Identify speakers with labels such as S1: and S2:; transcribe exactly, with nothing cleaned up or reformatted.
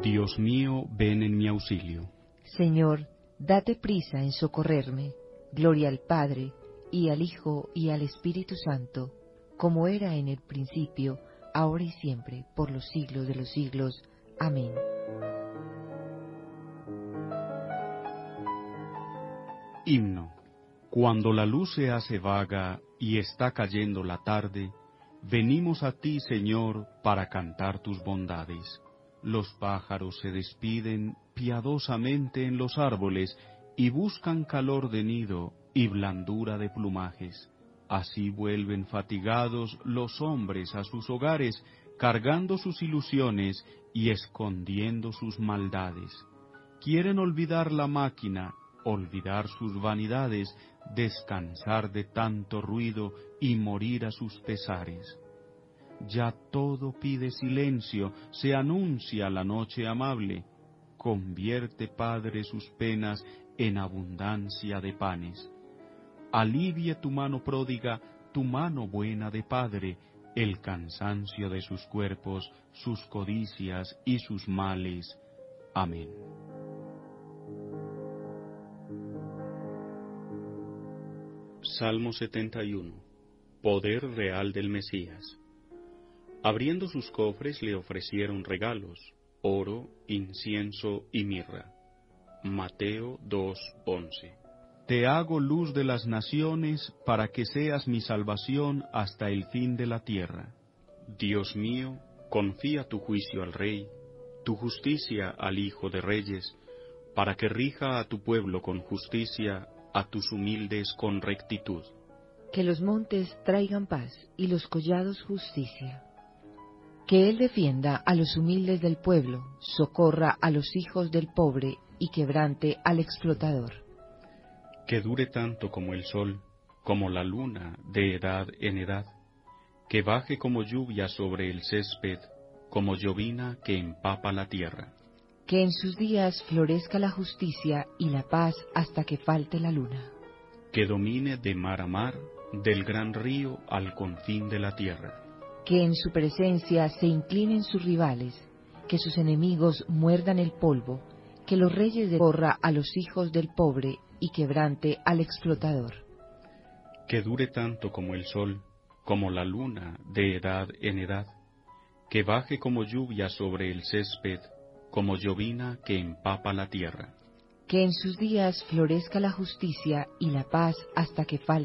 S1: Dios mío, ven en mi auxilio.
S2: Señor, date prisa en socorrerme. Gloria al Padre, y al Hijo, y al Espíritu Santo, como era en el principio, ahora y siempre, por los siglos de los siglos. Amén.
S1: Himno. Cuando la luz se hace vaga y está cayendo la tarde, venimos a ti, Señor, para cantar tus bondades. Los pájaros se despiden piadosamente en los árboles y buscan calor de nido y blandura de plumajes. Así vuelven fatigados los hombres a sus hogares, cargando sus ilusiones y escondiendo sus maldades. Quieren olvidar la máquina, olvidar sus vanidades, descansar de tanto ruido y morir a sus pesares. Ya todo pide silencio, se anuncia la noche amable. Convierte, Padre, sus penas en abundancia de panes. Alivie tu mano pródiga, tu mano buena de Padre, el cansancio de sus cuerpos, sus codicias y sus males. Amén. Salmo setenta y uno. Poder real del Mesías. Abriendo sus cofres le ofrecieron regalos, oro, incienso y mirra. Mateo dos once. Te hago luz de las naciones para que seas mi salvación hasta el fin de la tierra. Dios mío, confía tu juicio al Rey, tu justicia al Hijo de Reyes, para que rija a tu pueblo con justicia, a tus humildes con rectitud.
S2: Que los montes traigan paz y los collados justicia. Que Él defienda a los humildes del pueblo, socorra a los hijos del pobre y quebrante al explotador.
S1: Que dure tanto como el sol, como la luna de edad en edad. Que baje como lluvia sobre el césped, como llovina que empapa la tierra.
S2: Que en sus días florezca la justicia y la paz hasta que falte la luna.
S1: Que domine de mar a mar, del gran río al confín de la tierra.
S2: Que en su presencia se inclinen sus rivales, que sus enemigos muerdan el polvo, que los reyes devorra a los hijos del pobre y quebrante al explotador.
S1: Que dure tanto como el sol, como la luna de edad en edad. Que baje como lluvia sobre el césped, como llovina que empapa la tierra.
S2: Que en sus días florezca la justicia y la paz hasta que falte